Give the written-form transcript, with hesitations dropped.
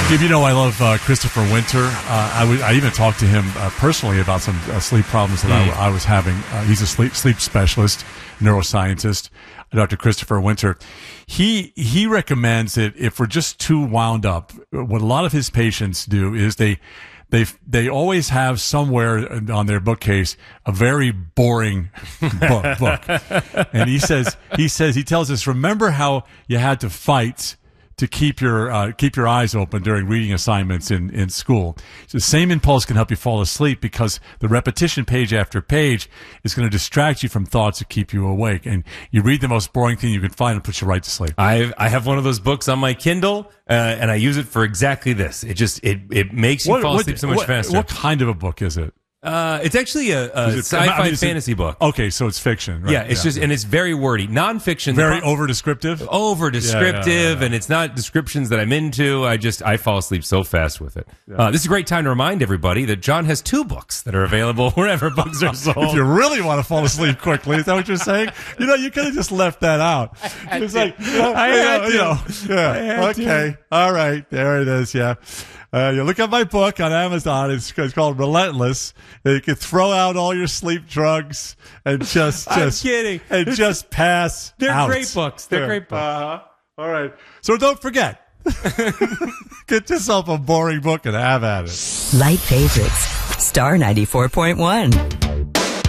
You know, I love Christopher Winter. I even talked to him personally about some sleep problems that I was having. He's a sleep specialist, neuroscientist, Dr. Christopher Winter. He recommends that if we're just too wound up, what a lot of his patients do is they always have somewhere on their bookcase a very boring book. And he tells us, remember how you had to fight to keep your eyes open during reading assignments in school. So the same impulse can help you fall asleep because the repetition page after page is going to distract you from thoughts that keep you awake. And you read the most boring thing you can find and puts you right to sleep. I have one of those books on my Kindle, and I use it for exactly this. It makes you fall asleep so much faster. What kind of a book is it? It's actually a sci-fi fantasy book. Okay, so it's fiction, right? Yeah, and it's very wordy. Nonfiction. Very over-descriptive? Over-descriptive, and it's not descriptions that I'm into. I fall asleep so fast with it. Yeah. This is a great time to remind everybody that John has 2 books that are available wherever books are sold. If you really want to fall asleep quickly, is that what you're saying? You know, you could have just left that out. It's like, I had to. All right, there it is, yeah. You look at my book on Amazon. It's called Relentless. You can throw out all your sleep drugs and just kidding. And just pass They're out. great books. They're great books. All right. So don't forget. Get yourself a boring book and have at it. Light favorites. Star 94.1.